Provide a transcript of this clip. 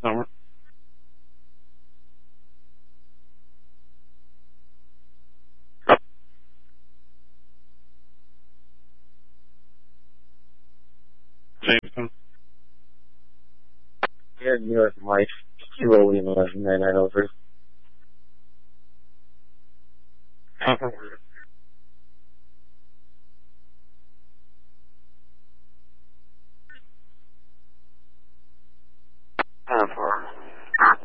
Summer. Jameson. Here in New York, Mike. Rolling 11 over. Okay.